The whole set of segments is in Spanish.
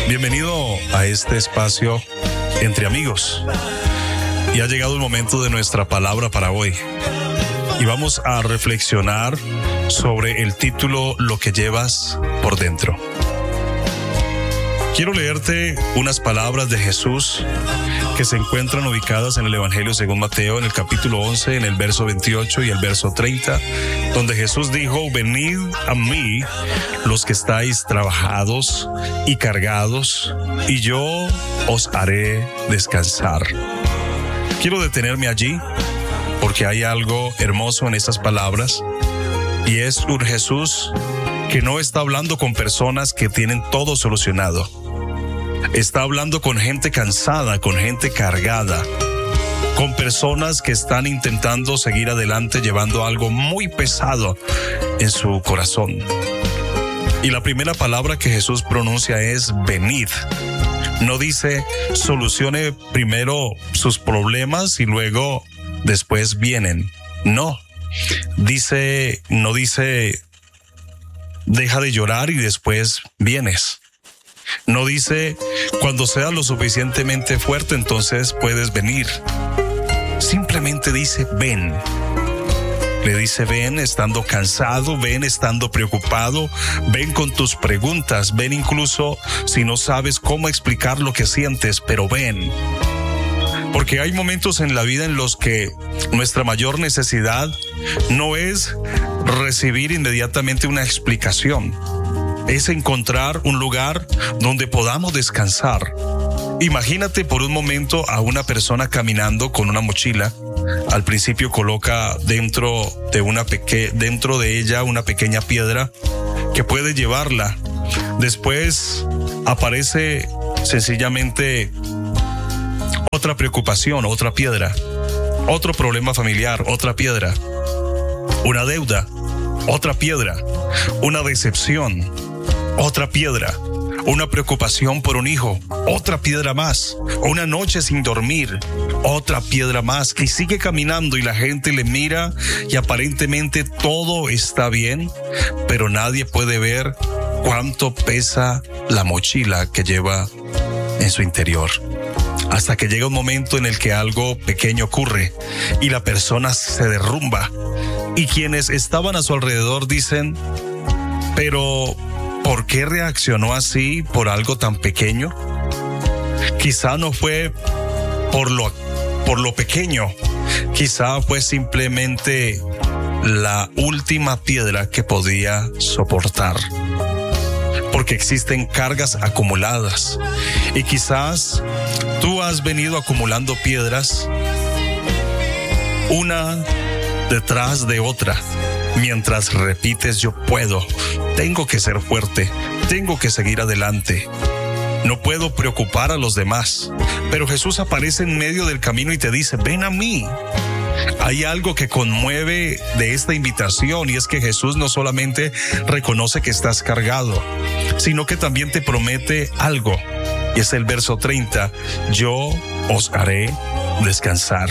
Bienvenido a este espacio entre amigos. Y ha llegado el momento de nuestra palabra para hoy. Y vamos a reflexionar sobre el título Lo que llevas por dentro. Quiero leerte unas palabras de Jesús que se encuentran ubicadas en el Evangelio según Mateo, en el capítulo 11, en el verso 28 y el verso 30, donde Jesús dijo: venid a mí los que estáis trabajados y cargados, y yo os haré descansar. Quiero detenerme allí porque hay algo hermoso en estas palabras, y es un Jesús que no está hablando con personas que tienen todo solucionado. Está hablando con gente cansada, con gente cargada, con personas que están intentando seguir adelante llevando algo muy pesado en su corazón. Y la primera palabra que Jesús pronuncia es venid. No dice solucione primero sus problemas y luego después vienen. No dice deja de llorar y después vienes. No dice cuando seas lo suficientemente fuerte entonces puedes venir. Simplemente dice ven. Le dice ven estando cansado, ven estando preocupado, ven con tus preguntas, ven incluso si no sabes cómo explicar lo que sientes, pero ven. Porque hay momentos en la vida en los que nuestra mayor necesidad no es recibir inmediatamente una explicación, es encontrar un lugar donde podamos descansar. Imagínate por un momento a una persona caminando con una mochila. Al principio coloca dentro de ella una pequeña piedra que puede llevarla. Después aparece sencillamente otra preocupación, otra piedra, otro problema familiar, otra piedra, una deuda, otra piedra, una decepción, otra piedra, una preocupación por un hijo, otra piedra más, una noche sin dormir, otra piedra más, que sigue caminando y la gente le mira y aparentemente todo está bien, pero nadie puede ver cuánto pesa la mochila que lleva en su interior. Hasta que llega un momento en el que algo pequeño ocurre y la persona se derrumba y quienes estaban a su alrededor dicen: pero ¿por qué reaccionó así por algo tan pequeño? Quizá no fue por lo pequeño, quizá fue simplemente la última piedra que podía soportar. Porque existen cargas acumuladas y quizás tú has venido acumulando piedras una detrás de otra mientras repites yo puedo, tengo que ser fuerte, tengo que seguir adelante, no puedo preocupar a los demás. Pero Jesús aparece en medio del camino y te dice ven a mí. Hay algo que conmueve de esta invitación y es que Jesús no solamente reconoce que estás cargado, sino que también te promete algo. Y es el verso 30, yo os haré descansar.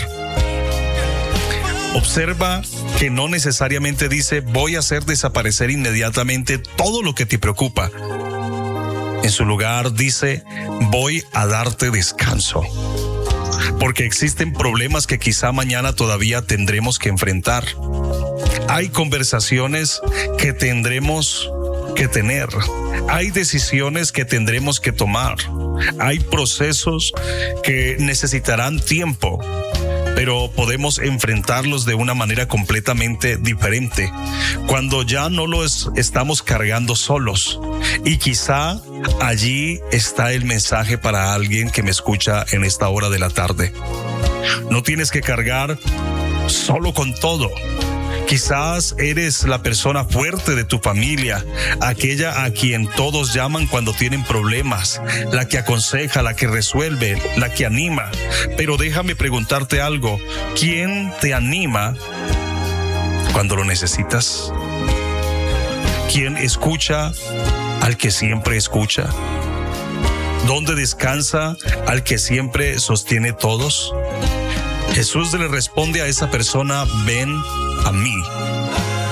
Observa que no necesariamente dice voy a hacer desaparecer inmediatamente todo lo que te preocupa. En su lugar dice voy a darte descanso. Porque existen problemas que quizá mañana todavía tendremos que enfrentar. Hay conversaciones que tendremos que tener. Hay decisiones que tendremos que tomar. Hay procesos que necesitarán tiempo, pero podemos enfrentarlos de una manera completamente diferente cuando ya no los estamos cargando solos. Y quizá allí está el mensaje para alguien que me escucha en esta hora de la tarde. No tienes que cargar solo con todo. Quizás eres la persona fuerte de tu familia, aquella a quien todos llaman cuando tienen problemas, la que aconseja, la que resuelve, la que anima. Pero déjame preguntarte algo, ¿quién te anima cuando lo necesitas? ¿Quién escucha al que siempre escucha? ¿Dónde descansa al que siempre sostiene todos? Jesús le responde a esa persona, ven a mí.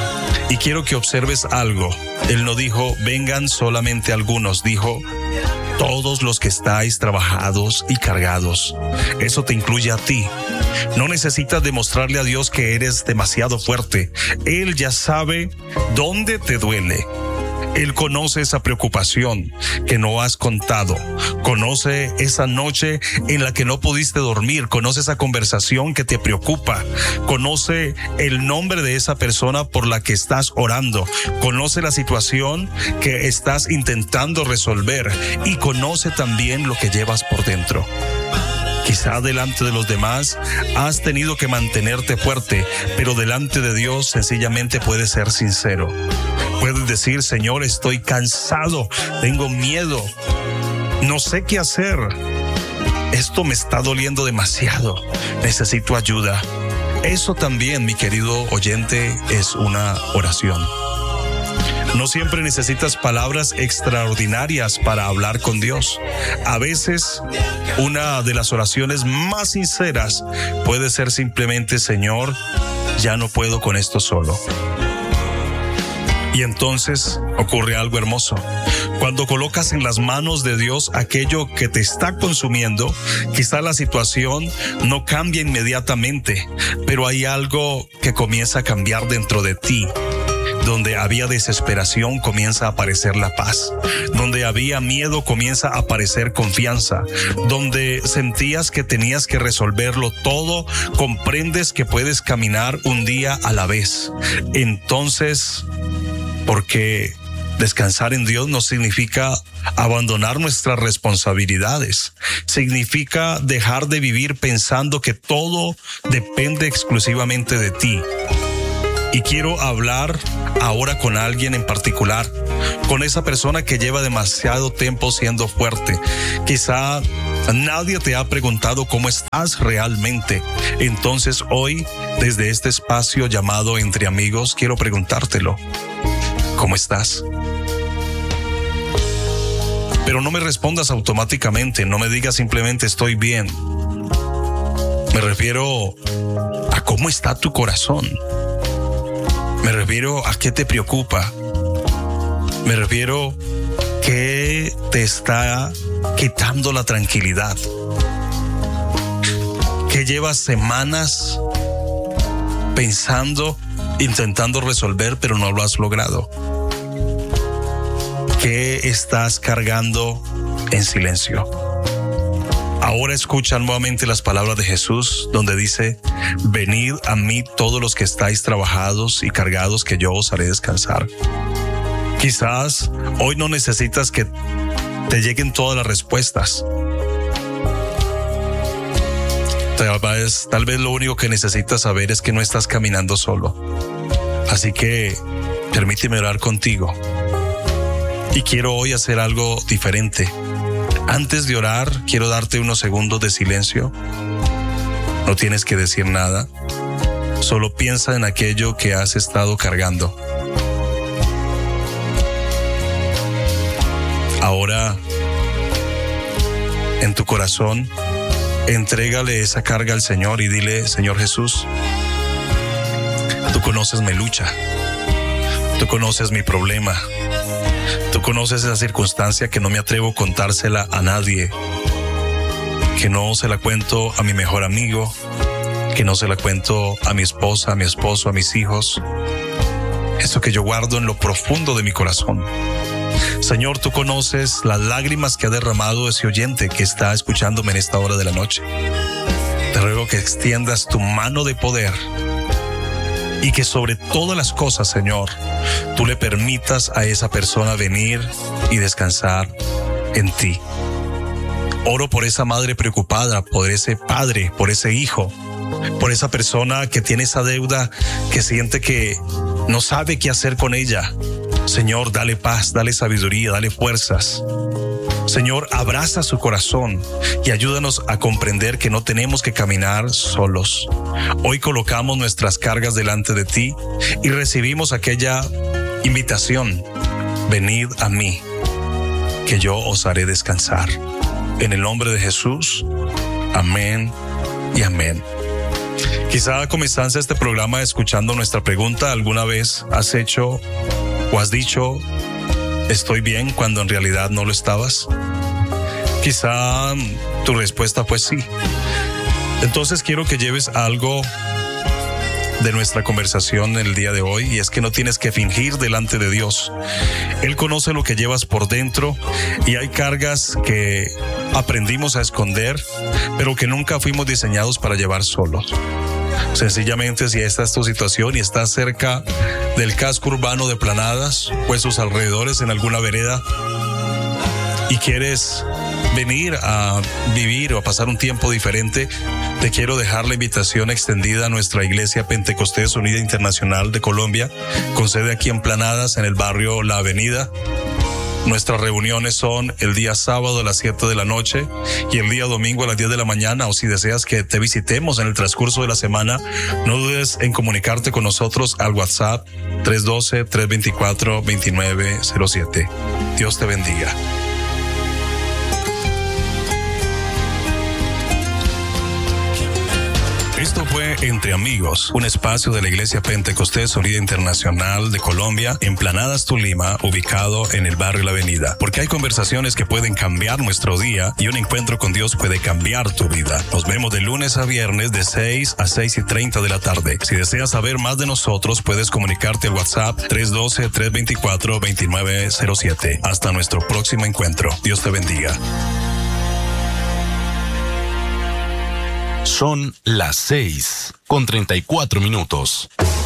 Y quiero que observes algo. Él no dijo, vengan solamente algunos, dijo, todos los que estáis trabajados y cargados. Eso te incluye a ti. No necesitas demostrarle a Dios que eres demasiado fuerte. Él ya sabe dónde te duele. Él conoce esa preocupación que no has contado. Conoce esa noche en la que no pudiste dormir. Conoce esa conversación que te preocupa. Conoce el nombre de esa persona por la que estás orando. Conoce la situación que estás intentando resolver. Y conoce también lo que llevas por dentro. Quizá delante de los demás has tenido que mantenerte fuerte, pero delante de Dios sencillamente puedes ser sincero. Puedes decir, Señor, estoy cansado, tengo miedo, no sé qué hacer. Esto me está doliendo demasiado, necesito ayuda. Eso también, mi querido oyente, es una oración. No siempre necesitas palabras extraordinarias para hablar con Dios. A veces, una de las oraciones más sinceras puede ser simplemente, Señor, ya no puedo con esto solo. Y entonces ocurre algo hermoso. Cuando colocas en las manos de Dios aquello que te está consumiendo, quizá la situación no cambia inmediatamente, pero hay algo que comienza a cambiar dentro de ti. Donde había desesperación comienza a aparecer la paz. Donde había miedo comienza a aparecer confianza. Donde sentías que tenías que resolverlo todo, comprendes que puedes caminar un día a la vez. Entonces, porque descansar en Dios no significa abandonar nuestras responsabilidades. Significa dejar de vivir pensando que todo depende exclusivamente de ti. Y quiero hablar ahora con alguien en particular, con esa persona que lleva demasiado tiempo siendo fuerte. Quizá nadie te ha preguntado cómo estás realmente. Entonces hoy, desde este espacio llamado Entre Amigos, quiero preguntártelo. ¿Cómo estás? Pero no me respondas automáticamente, no me digas simplemente estoy bien. Me refiero a cómo está tu corazón. Me refiero a qué te preocupa. Me refiero a qué te está quitando la tranquilidad. Que llevas semanas pensando, intentando resolver, pero no lo has logrado. ¿Qué estás cargando en silencio? Ahora escuchan nuevamente las palabras de Jesús, donde dice, venid a mí todos los que estáis trabajados y cargados, que yo os haré descansar. Quizás hoy no necesitas que te lleguen todas las respuestas. Tal vez lo único que necesitas saber es que no estás caminando solo. Así que permíteme orar contigo. Y quiero hoy hacer algo diferente. Antes de orar, quiero darte unos segundos de silencio. No tienes que decir nada. Solo piensa en aquello que has estado cargando. Ahora, en tu corazón, entrégale esa carga al Señor y dile, Señor Jesús, tú conoces mi lucha. Tú conoces mi problema. Tú conoces esa circunstancia que no me atrevo a contársela a nadie, que no se la cuento a mi mejor amigo, que no se la cuento a mi esposa, a mi esposo, a mis hijos. Eso que yo guardo en lo profundo de mi corazón. Señor, tú conoces las lágrimas que ha derramado ese oyente que está escuchándome en esta hora de la noche. Te ruego que extiendas tu mano de poder y que sobre todas las cosas, Señor, tú le permitas a esa persona venir y descansar en ti. Oro por esa madre preocupada, por ese padre, por ese hijo, por esa persona que tiene esa deuda, que siente que no sabe qué hacer con ella. Señor, dale paz, dale sabiduría, dale fuerzas. Señor, abraza su corazón y ayúdanos a comprender que no tenemos que caminar solos. Hoy colocamos nuestras cargas delante de ti y recibimos aquella invitación. Venid a mí, que yo os haré descansar. En el nombre de Jesús, amén y amén. Quizá comenzaste este programa escuchando nuestra pregunta. ¿Alguna vez has hecho o has dicho estoy bien cuando en realidad no lo estabas? Quizá tu respuesta fue sí. Entonces quiero que lleves algo de nuestra conversación el día de hoy, y es que no tienes que fingir delante de Dios. Él conoce lo que llevas por dentro, y hay cargas que aprendimos a esconder, pero que nunca fuimos diseñados para llevar solos. Sencillamente, si esta es tu situación y estás cerca del casco urbano de Planadas o en sus alrededores, en alguna vereda, y quieres venir a vivir o a pasar un tiempo diferente, te quiero dejar la invitación extendida a nuestra Iglesia Pentecostés Unida Internacional de Colombia, con sede aquí en Planadas, en el barrio La Avenida. Nuestras reuniones son el día sábado a las 7 de la noche y el día domingo a las 10 de la mañana, o si deseas que te visitemos en el transcurso de la semana, no dudes en comunicarte con nosotros al WhatsApp 312-324-2907. Dios te bendiga. Esto fue Entre Amigos, un espacio de la Iglesia Pentecostés Unida Internacional de Colombia, en Planadas, Tolima, ubicado en el barrio La Avenida. Porque hay conversaciones que pueden cambiar nuestro día, y un encuentro con Dios puede cambiar tu vida. Nos vemos de lunes a viernes de 6 a 6:30 de la tarde. Si deseas saber más de nosotros, puedes comunicarte al WhatsApp 312-324-2907. Hasta nuestro próximo encuentro. Dios te bendiga. Son las 6:34.